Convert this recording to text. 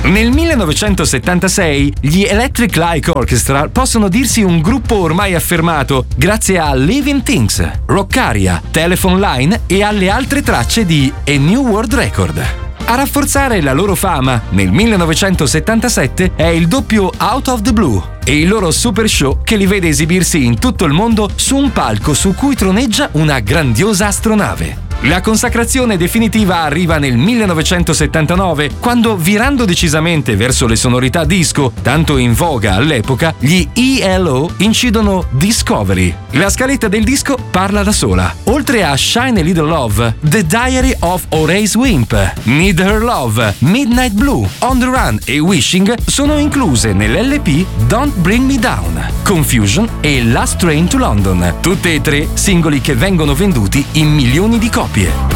Nel 1976 gli Electric Light Orchestra possono dirsi un gruppo ormai affermato grazie a Living Things, Rockaria, Telephone Line e alle altre tracce di A New World Record. A rafforzare la loro fama, nel 1977 è il doppio Out of the Blue e il loro super show che li vede esibirsi in tutto il mondo su un palco su cui troneggia una grandiosa astronave. La consacrazione definitiva arriva nel 1979, quando, virando decisamente verso le sonorità disco, tanto in voga all'epoca, gli ELO incidono Discovery. La scaletta del disco parla da sola. Oltre a Shine a Little Love, The Diary of Horace Wimp, Need Her Love, Midnight Blue, On the Run e Wishing sono incluse nell'LP Don't Bring Me Down, Confusion e Last Train to London, tutte e tre singoli che vengono venduti in milioni di copie.